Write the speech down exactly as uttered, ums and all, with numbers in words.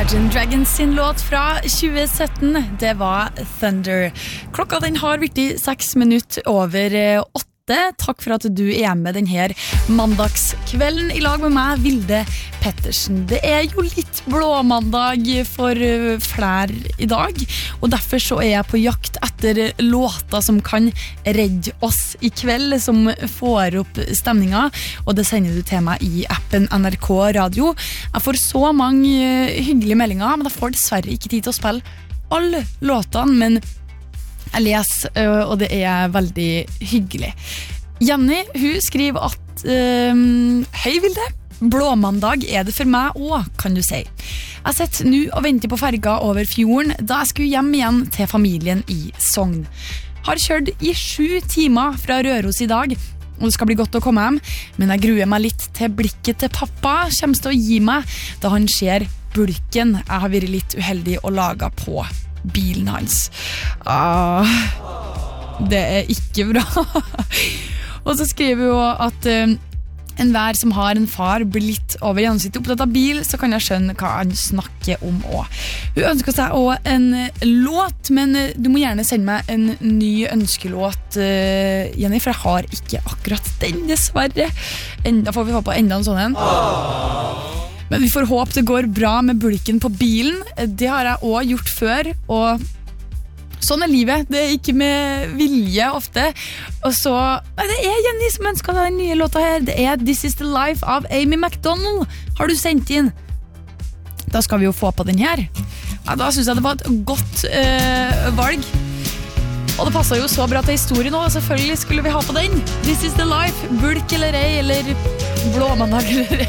Imagine Dragons sin låt fra tjue sytten, det var Thunder. Klokka den har vært i seks minutter over åtte. Takk for at du er med denne mandagskvelden i lag med meg, Vilde Pettersen. Det er jo litt blåmandag for flere i dag, og derfor så er jeg på jakt etter låter som kan redde oss i kveld, som får opp stemninga, og det sender du til meg i appen N R K Radio. Jeg får så mange hyggelige meldinger, men jeg får dessverre ikke tid til å spille alle låtene, men jeg leser, og det er veldig hyggelig. Jenny, hun skriver at um, Hei Vilde, blåmandag er det for meg også, kan du si. Jeg sitter nå og venter på ferga over fjorden, da jeg skulle hjem igjen til familien i Sogn. Har kjørt i sju timer fra Røros i dag, og det skal bli godt å komme hjem, men jeg gruer meg litt til blikket til pappa kommer til å gi meg, da han ser bulken jeg har vært litt uheldig og laget på bilen hans. Ah, det er ikke bra. Og så skriver hun at uh, en hver som har en far blir litt over gjennomsnittet opptatt av bil, så kan jeg skjønne hva han snakker om også. Hun ønsker seg også en låt, men uh, du må gjerne sende meg en ny ønskelåt, uh, Jenny, for jeg har ikke akkurat den, dessverre. Enda får vi håpe på enda en sånn en. Men vi får håpe det går bra med bulken på bilen. Det har jeg også gjort før, og sånn er livet. Det er ikke med vilje ofte. Og så, nei, det er Jenny som ønsker den nye låta her. Det er This Is The Life av Amy McDonald. Har du sendt inn? Da skal vi jo få på den her. Ja, da synes jeg det var et godt øh, valg. Og det passet jo så bra til historien også. Selvfølgelig skulle vi ha på den. This Is The Life, bulk eller ei, eller blåmandag eller ei.